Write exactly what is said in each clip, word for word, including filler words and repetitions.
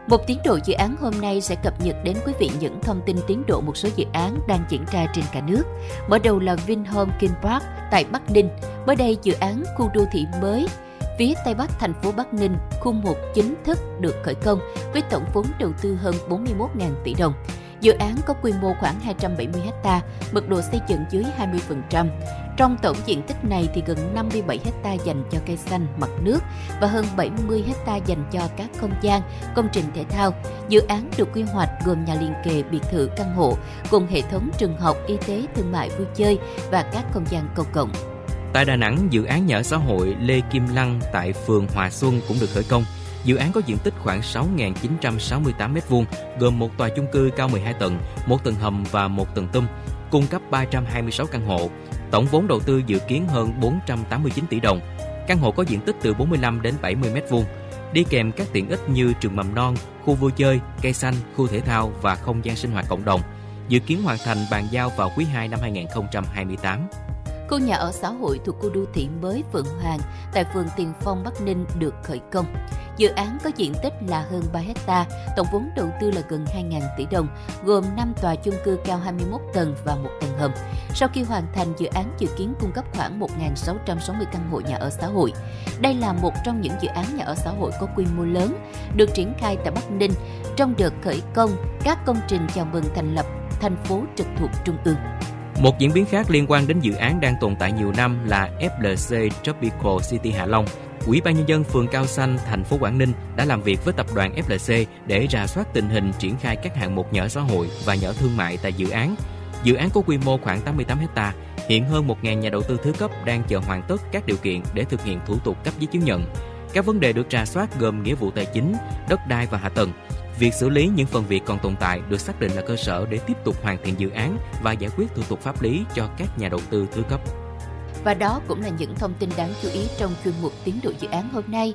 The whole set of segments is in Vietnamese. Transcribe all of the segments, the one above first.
Một tiến độ dự án hôm nay sẽ cập nhật đến quý vị những thông tin tiến độ một số dự án đang diễn ra trên cả nước. Mở đầu là Vinhome King Park tại Bắc Ninh. Mới đây, dự án khu đô thị mới phía Tây Bắc thành phố Bắc Ninh, khu một chính thức được khởi công với tổng vốn đầu tư hơn bốn mươi mốt nghìn tỷ đồng. Dự án có quy mô khoảng hai trăm bảy mươi héc ta, mật độ xây dựng dưới hai mươi phần trăm. Trong tổng diện tích này thì gần năm mươi bảy héc ta dành cho cây xanh, mặt nước và hơn bảy mươi héc ta dành cho các không gian, công trình thể thao. Dự án được quy hoạch gồm nhà liền kề, biệt thự, căn hộ, cùng hệ thống trường học, y tế, thương mại, vui chơi và các không gian công cộng. Tại Đà Nẵng, dự án nhà ở xã hội Lê Kim Lăng tại phường Hòa Xuân cũng được khởi công. Dự án có diện tích khoảng sáu nghìn chín trăm sáu mươi tám mét vuông, gồm một tòa chung cư cao mười hai tầng, một tầng hầm và một tầng tum, cung cấp ba trăm hai mươi sáu căn hộ. Tổng vốn đầu tư dự kiến hơn bốn trăm tám mươi chín tỷ đồng. Căn hộ có diện tích từ bốn mươi lăm đến bảy mươi mét vuông, đi kèm các tiện ích như trường mầm non, khu vui chơi, cây xanh, khu thể thao và không gian sinh hoạt cộng đồng. Dự kiến hoàn thành bàn giao vào quý hai năm hai nghìn không trăm hai mươi tám. Khu nhà ở xã hội thuộc khu đô thị mới Phượng Hoàng tại phường Tiền Phong, Bắc Ninh được khởi công. Dự án có diện tích là hơn ba héc ta, tổng vốn đầu tư là gần hai nghìn tỷ đồng, gồm năm tòa chung cư cao hai mươi mốt tầng và một tầng hầm. Sau khi hoàn thành, dự án dự kiến cung cấp khoảng một nghìn sáu trăm sáu mươi căn hộ nhà ở xã hội. Đây là một trong những dự án nhà ở xã hội có quy mô lớn, được triển khai tại Bắc Ninh trong đợt khởi công các công trình chào mừng thành lập thành phố trực thuộc Trung ương. Một diễn biến khác liên quan đến dự án đang tồn tại nhiều năm là ép lờ xê Tropical City Hạ Long. Ủy ban nhân dân phường Cao Xanh, thành phố Quảng Ninh đã làm việc với tập đoàn ép lờ xê để rà soát tình hình triển khai các hạng mục nhà ở xã hội và nhà ở thương mại tại dự án. Dự án có quy mô khoảng tám mươi tám héc ta, hiện hơn một nghìn nhà đầu tư thứ cấp đang chờ hoàn tất các điều kiện để thực hiện thủ tục cấp giấy chứng nhận. Các vấn đề được rà soát gồm nghĩa vụ tài chính, đất đai và hạ tầng. Việc xử lý những phần việc còn tồn tại được xác định là cơ sở để tiếp tục hoàn thiện dự án và giải quyết thủ tục pháp lý cho các nhà đầu tư thứ cấp. Và đó cũng là những thông tin đáng chú ý trong chuyên mục tiến độ dự án hôm nay.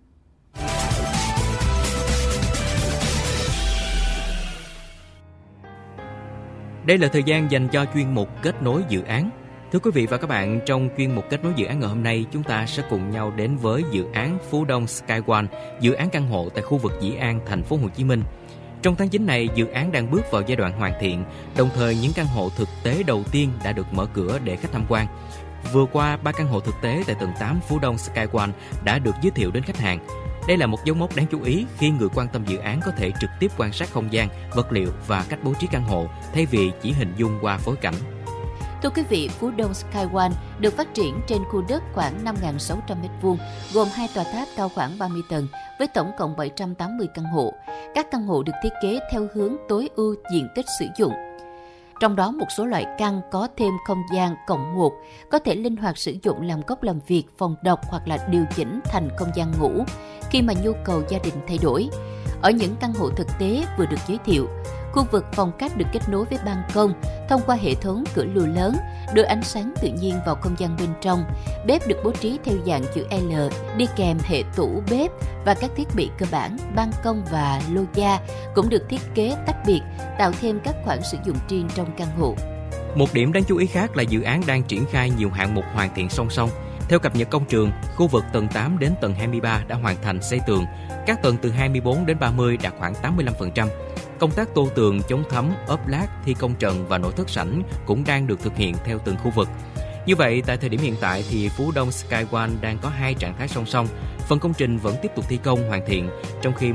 Đây là thời gian dành cho chuyên mục kết nối dự án. Thưa quý vị và các bạn, trong chuyên mục kết nối dự án ngày hôm nay, chúng ta sẽ cùng nhau đến với dự án Phú Đông Sky One, dự án căn hộ tại khu vực Dĩ An, thành phố Hồ Chí Minh. Trong tháng chín này, dự án đang bước vào giai đoạn hoàn thiện, đồng thời những căn hộ thực tế đầu tiên đã được mở cửa để khách tham quan. Vừa qua, ba căn hộ thực tế tại tầng tám Phú Đông Sky One đã được giới thiệu đến khách hàng. Đây là một dấu mốc đáng chú ý khi người quan tâm dự án có thể trực tiếp quan sát không gian, vật liệu và cách bố trí căn hộ thay vì chỉ hình dung qua phối cảnh. Thưa quý vị, Phú Đông Sky One được phát triển trên khu đất khoảng năm nghìn sáu trăm mét vuông, gồm hai tòa tháp cao khoảng ba mươi tầng với tổng cộng bảy trăm tám mươi căn hộ. Các căn hộ được thiết kế theo hướng tối ưu diện tích sử dụng. Trong đó một số loại căn có thêm không gian cộng một, có thể linh hoạt sử dụng làm góc làm việc, phòng đọc hoặc là điều chỉnh thành không gian ngủ khi mà nhu cầu gia đình thay đổi. Ở những căn hộ thực tế vừa được giới thiệu, khu vực phòng khách được kết nối với ban công thông qua hệ thống cửa lùa lớn, đưa ánh sáng tự nhiên vào không gian bên trong. Bếp được bố trí theo dạng chữ L, đi kèm hệ tủ bếp và các thiết bị cơ bản. Ban công và lô gia cũng được thiết kế tách biệt, tạo thêm các khoản sử dụng riêng trong căn hộ. Một điểm đáng chú ý khác là dự án đang triển khai nhiều hạng mục hoàn thiện song song. Theo cập nhật công trường, khu vực tầng tám đến tầng hai mươi ba đã hoàn thành xây tường, các tầng từ hai mươi bốn đến ba mươi đạt khoảng tám mươi lăm phần trăm. Công tác tô tường, chống thấm, ốp lát, thi công trần và nội thất sảnh cũng đang được thực hiện theo từng khu vực. Như vậy, tại thời điểm hiện tại thì Phú Đông Sky One đang có hai trạng thái song song. Phần công trình vẫn tiếp tục thi công hoàn thiện, trong khi